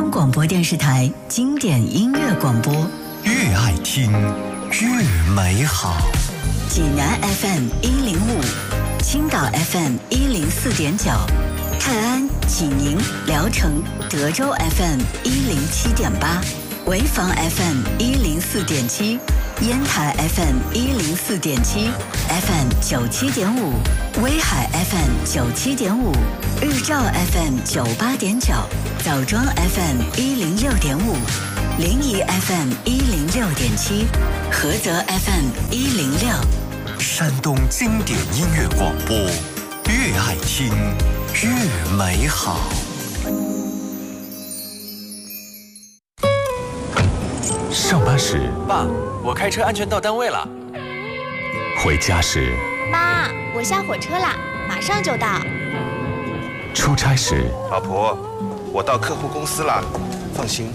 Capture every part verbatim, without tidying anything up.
央广播电视台经典音乐广播， 越爱听越美好。 济南 F M 一零五，青岛 F M 一零四点九，泰安、济宁、聊城、德州 F M 一零七点八，潍坊 F M 一零四点七，烟台 F M 一零四点七 ，F M 九七点五，威海 F M 九七点五，日照 F M 九八点九，枣庄 F M 一零六点五，临沂 F M 一零六点七，菏泽 F M 一零六。 山东经典音乐广播，越爱听越美好。 上班时， 爸，我开车安全到单位了。 回家时， 妈，我下火车啦，马上就到。 出差时， 老婆，我到客户公司啦，放心。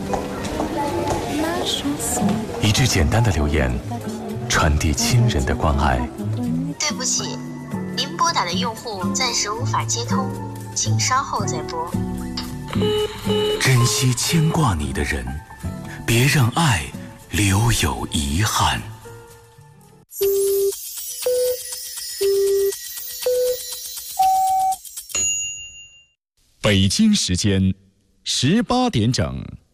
一句简单的留言，传递亲人的关爱。 对不起，您拨打的用户暂时无法接通，请稍后再拨。 珍惜牵挂你的人，别让爱留有遗憾。 北京时间十八点整。